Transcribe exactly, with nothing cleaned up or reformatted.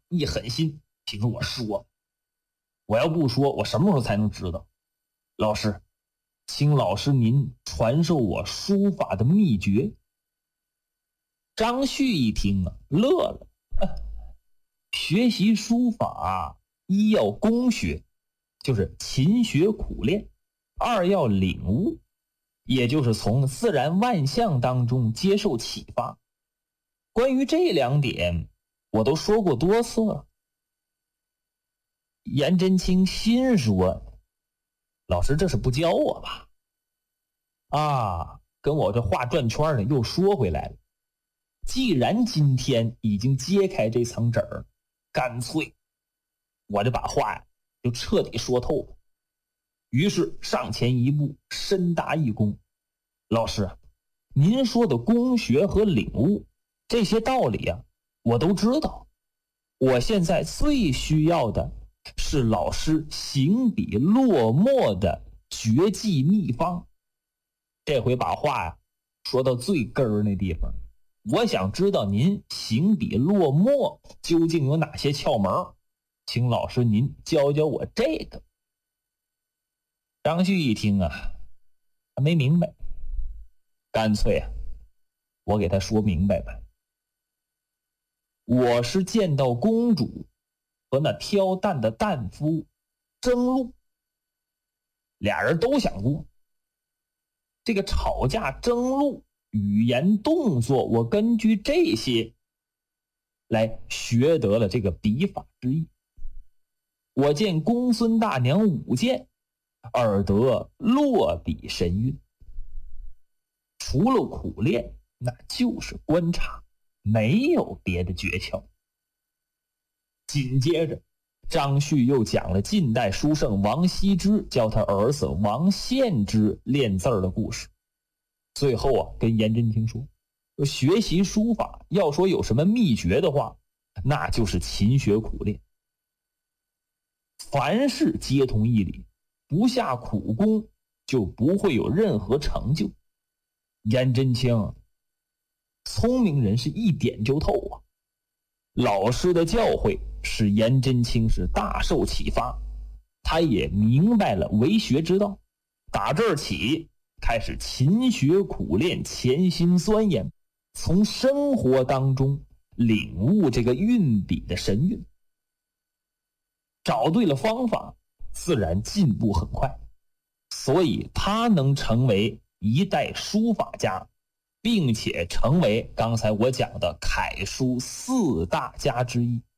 一狠心，听说我说，我要不说，我什么时候才能知道？老师，请老师您传授我书法的秘诀。张旭一听啊，乐了。学习书法，一要攻学，就是勤学苦练；二要领悟，也就是从自然万象当中接受启发。关于这两点，我都说过多次了。颜真卿心说：“老师这是不教我吧？”啊，跟我这话转圈呢，又说回来了。既然今天已经揭开这层纸儿，干脆我就把话呀就彻底说透了。于是上前一步，深答一躬：“老师，您说的攻学和领悟这些道理啊，我都知道。我现在最需要的是老师行笔落墨的绝技秘方。”这回把话呀说到最根儿那地方，我想知道您行笔落墨究竟有哪些窍门，请老师您教教我这个。张旭一听啊，他没明白，干脆啊，我给他说明白吧。我是见到公主和那挑担的担夫争路，俩人都想过。这个吵架争路，语言动作，我根据这些来学得了这个笔法之意。我见公孙大娘舞剑，耳得落笔神韵。除了苦练，那就是观察，没有别的诀窍。紧接着张旭又讲了近代书圣王羲之教他儿子王献之练字的故事。最后啊，跟颜真卿说，学习书法要说有什么秘诀的话，那就是勤学苦练。凡事皆通一理，不下苦功就不会有任何成就。颜真卿聪明人是一点就透啊，老师的教诲使颜真卿是大受启发，他也明白了为学之道。打这儿起开始勤学苦练，潜心钻研，从生活当中领悟这个运笔的神韵。找对了方法，自然进步很快，所以他能成为一代书法家，并且成为刚才我讲的楷书四大家之一。